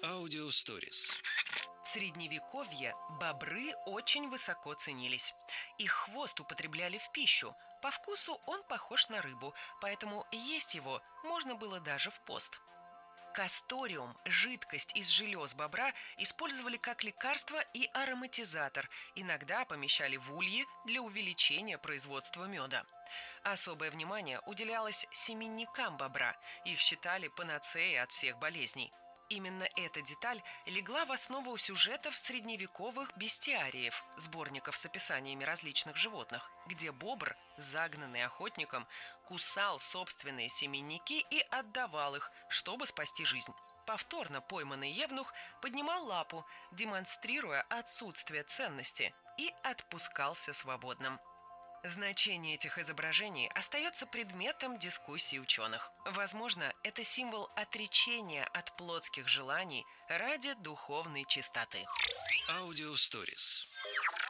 Аудиосторис. В Средневековье бобры очень высоко ценились. Их хвост употребляли в пищу. По вкусу он похож на рыбу, поэтому есть его можно было даже в пост. Касториум, жидкость из желез бобра, использовали как лекарство и ароматизатор. Иногда помещали в ульи для увеличения производства меда. Особое внимание уделялось семенникам бобра. Их считали панацеей от всех болезней. Именно эта деталь легла в основу сюжетов средневековых бестиариев, сборников с описаниями различных животных, где бобр, загнанный охотником, кусал собственные семенники и отдавал их, чтобы спасти жизнь. Повторно пойманный евнух поднимал лапу, демонстрируя отсутствие ценности, и отпускался свободным. Значение этих изображений остается предметом дискуссий ученых. Возможно, это символ отречения от плотских желаний ради духовной чистоты. Аудиосторис.